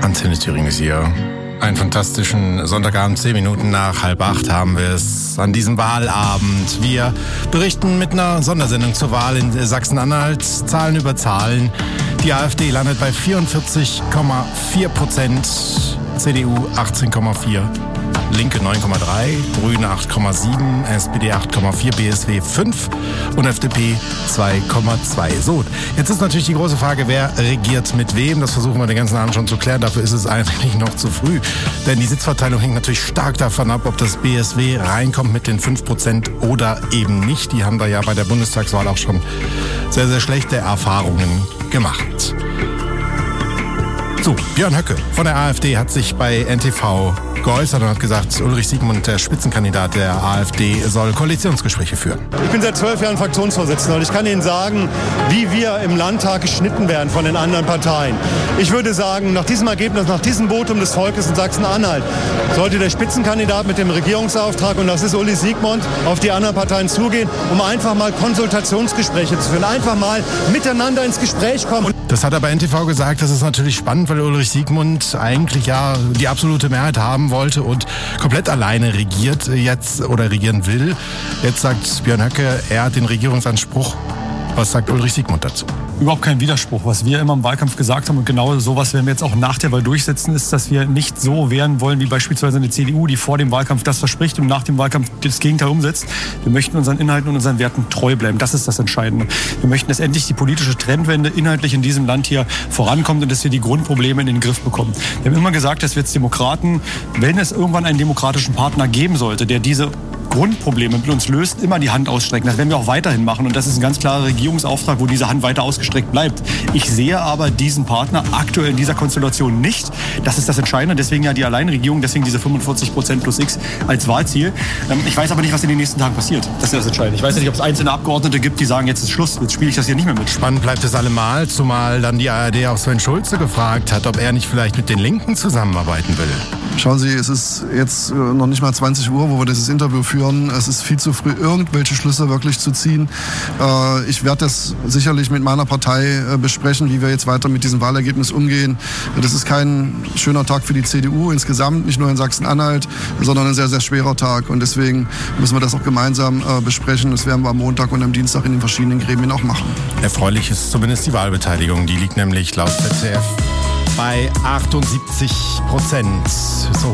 Antenne Thüringen ist hier. Einen fantastischen Sonntagabend, 10 Minuten nach 7:30 haben wir es an diesem Wahlabend. Wir berichten mit einer Sondersendung zur Wahl in Sachsen-Anhalt. Zahlen über Zahlen. Die AfD landet bei 44,4%, CDU 18,4%. Linke 9,3, Grüne 8,7, SPD 8,4, BSW 5 und FDP 2,2. So, jetzt ist natürlich die große Frage, wer regiert mit wem? Das versuchen wir den ganzen Abend schon zu klären. Dafür ist es eigentlich noch zu früh. Denn die Sitzverteilung hängt natürlich stark davon ab, ob das BSW reinkommt mit den 5% oder eben nicht. Die haben da ja bei der Bundestagswahl auch schon sehr, sehr schlechte Erfahrungen gemacht. So, Björn Höcke von der AfD hat sich bei NTV geäußert und hat gesagt, Ulrich Siegmund, der Spitzenkandidat der AfD, soll Koalitionsgespräche führen. Ich bin seit 12 Jahren Fraktionsvorsitzender und ich kann Ihnen sagen, wie wir im Landtag geschnitten werden von den anderen Parteien. Ich würde sagen, nach diesem Ergebnis, nach diesem Votum des Volkes in Sachsen-Anhalt, sollte der Spitzenkandidat mit dem Regierungsauftrag, und das ist Uli Siegmund, auf die anderen Parteien zugehen, um einfach mal Konsultationsgespräche zu führen, einfach mal miteinander ins Gespräch kommen. Das hat er bei NTV gesagt. Das ist natürlich spannend, weil Ulrich Siegmund eigentlich ja die absolute Mehrheit haben wollte und komplett alleine regiert jetzt oder regieren will. Jetzt sagt Björn Höcke, er hat den Regierungsanspruch. Was sagt Ulrich Siegmund dazu? Überhaupt kein Widerspruch. Was wir immer im Wahlkampf gesagt haben und genau sowas werden wir jetzt auch nach der Wahl durchsetzen, ist, dass wir nicht so werden wollen wie beispielsweise eine CDU, die vor dem Wahlkampf das verspricht und nach dem Wahlkampf das Gegenteil umsetzt. Wir möchten unseren Inhalten und unseren Werten treu bleiben. Das ist das Entscheidende. Wir möchten, dass endlich die politische Trendwende inhaltlich in diesem Land hier vorankommt und dass wir die Grundprobleme in den Griff bekommen. Wir haben immer gesagt, dass wir als Demokraten, wenn es irgendwann einen demokratischen Partner geben sollte, der diese Grundprobleme mit uns löst, immer die Hand ausstrecken. Das werden wir auch weiterhin machen und das ist ein ganz klarer Regierungsauftrag, wo diese Hand weiter ausgestreckt bleibt. Ich sehe aber diesen Partner aktuell in dieser Konstellation nicht. Das ist das Entscheidende. Deswegen ja die Alleinregierung, deswegen diese 45% plus X als Wahlziel. Ich weiß aber nicht, was in den nächsten Tagen passiert. Das ist das Entscheidende. Ich weiß nicht, ob es einzelne Abgeordnete gibt, die sagen, jetzt ist Schluss, jetzt spiele ich das hier nicht mehr mit. Spannend bleibt es allemal, zumal dann die ARD auch Sven Schulze gefragt hat, ob er nicht vielleicht mit den Linken zusammenarbeiten will. Schauen Sie, es ist jetzt noch nicht mal 20 Uhr, wo wir dieses Interview führen. Es ist viel zu früh, irgendwelche Schlüsse wirklich zu ziehen. Ich werde das sicherlich mit meiner Partei besprechen, wie wir jetzt weiter mit diesem Wahlergebnis umgehen. Das ist kein schöner Tag für die CDU insgesamt, nicht nur in Sachsen-Anhalt, sondern ein sehr, sehr schwerer Tag. Und deswegen müssen wir das auch gemeinsam besprechen. Das werden wir am Montag und am Dienstag in den verschiedenen Gremien auch machen. Erfreulich ist zumindest die Wahlbeteiligung. Die liegt nämlich laut ZDF bei 78%. So.